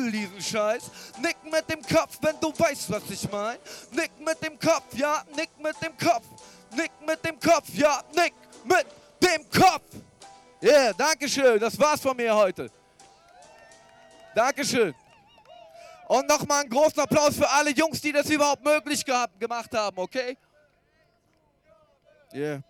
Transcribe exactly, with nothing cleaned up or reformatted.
will diesen Scheiß. Nick mit dem Kopf, wenn du weißt, was ich mein. Nick mit dem Kopf, ja, nick mit dem Kopf. Nick mit dem Kopf, ja, nick mit dem Kopf. Yeah, dankeschön, das war's von mir heute. Dankeschön. Und nochmal einen großen Applaus für alle Jungs, die das überhaupt möglich gehabt, gemacht haben, okay? Yeah.